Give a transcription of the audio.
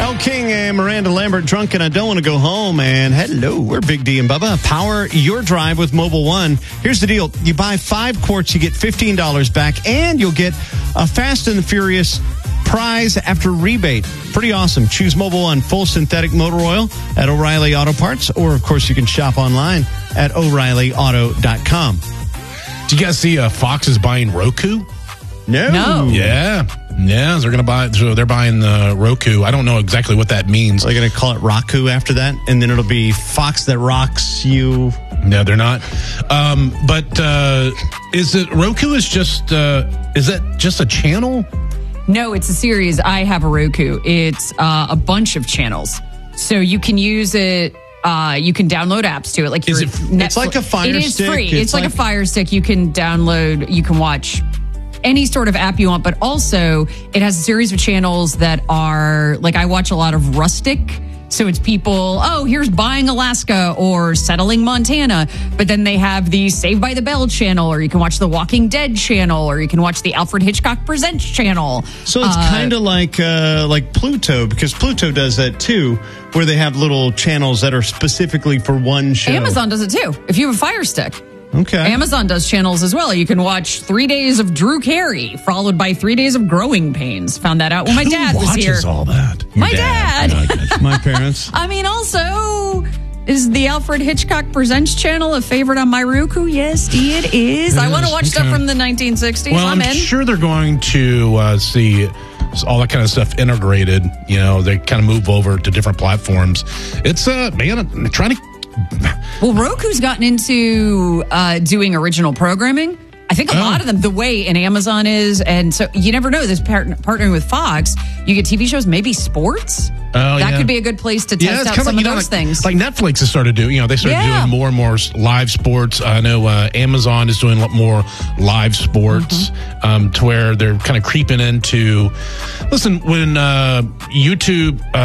El King and Miranda Lambert, Drunk and I Don't Want to Go Home. And hello, we're Big D and Bubba. Power your drive with Mobil 1. Here's the deal. You buy 5 quarts, you get $15 back, and you'll get a Fast and the Furious prize after rebate. Pretty awesome. Choose Mobil 1 full synthetic motor oil at O'Reilly Auto Parts, or, of course, you can shop online at O'ReillyAuto.com. Do you guys see Fox is buying Roku? No. Yeah, they're going to buy. So they're buying the Roku. I don't know exactly what that means. They're going to call it Roku after that, and then it'll be Fox that rocks you. No, they're not. But is it Roku? Is that just a channel? No, it's a series. I have a Roku. It's a bunch of channels, so you can use it. You can download apps to it. Like is it? It's like a Fire Stick. It is free. It's like a Fire Stick. You can download. You can watch any sort of app you want, but also it has a series of channels that are like, I watch a lot of Rustic. So it's people, here's buying Alaska or settling Montana. But then they have the Saved by the Bell channel, or you can watch the Walking Dead channel, or you can watch the Alfred Hitchcock Presents channel. So it's kind of like Pluto, because Pluto does that too, where they have little channels that are specifically for one show. Amazon does it too, if you have a Fire Stick. Okay. Amazon does channels as well. You can watch 3 days of Drew Carey, followed by 3 days of Growing Pains. Found that out when my dad was here. Who watches all that? My dad. My parents. I mean, also, is the Alfred Hitchcock Presents channel a favorite on my Roku? Yes, it is. I want to watch stuff from the 1960s. Well, I'm sure they're going to see all that kind of stuff integrated. You know, they kind of move over to different platforms. It's, man, trying to... Well, Roku's gotten into doing original programming. I think a lot of them, the way in Amazon is, and so you never know. This partnering with Fox, you get TV shows, maybe sports. That could be a good place to test out some of those things. Like Netflix has started doing, they started doing more and more live sports. I know Amazon is doing a lot more live sports to where they're kind of creeping into. Listen, when YouTube.